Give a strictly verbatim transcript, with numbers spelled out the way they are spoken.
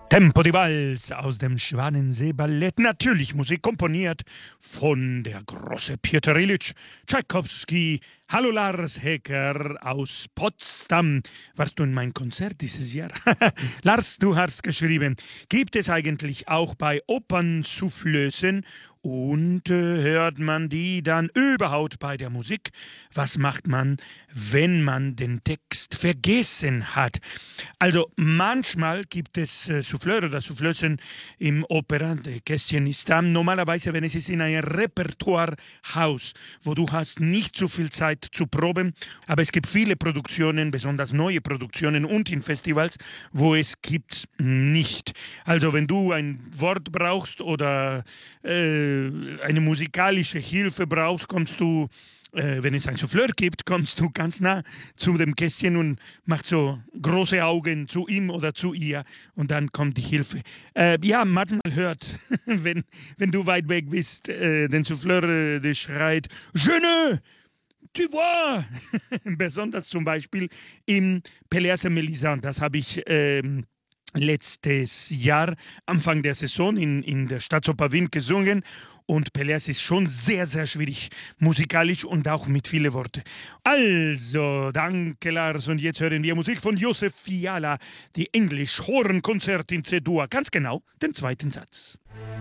Tempo di Vals aus dem Schwanensee-Ballett. Natürlich Musik komponiert von der große Pjotr Ilyitsch Tschaikowski. Hallo Lars Hecker aus Potsdam. Warst du in mein Konzert dieses Jahr? Lars, du hast geschrieben, gibt es eigentlich auch bei Opernsoufflösen und äh, hört man die dann überhaupt bei der Musik? Was macht man, wenn man den Text vergessen hat? Also manchmal gibt es äh, Souffleur oder Soufflösen im Opera. Der Kästchen ist da. Normalerweise, wenn es ist in einem Repertoirehaus, wo du hast nicht so viel Zeit zu proben, aber es gibt viele Produktionen, besonders neue Produktionen und in Festivals, wo es gibt nicht. Also wenn du ein Wort brauchst oder äh, eine musikalische Hilfe brauchst, kommst du, äh, wenn es ein Souffleur gibt, kommst du ganz nah zu dem Kästchen und machst so große Augen zu ihm oder zu ihr und dann kommt die Hilfe. Äh, ja, manchmal hört, wenn, wenn du weit weg bist, äh, den Souffleur, äh, der schreit, Je ne, tu vois! Besonders zum Beispiel im Pelléas et Mélisande. Das habe ich ähm, letztes Jahr, Anfang der Saison, in, in der Staatsoper Wien gesungen. Und Pelléas ist schon sehr, sehr schwierig, musikalisch und auch mit vielen Worten. Also, danke Lars. Und jetzt hören wir Musik von Josef Fiala, die Englisch-Hornkonzert in C-Dur. Ganz genau, den zweiten Satz.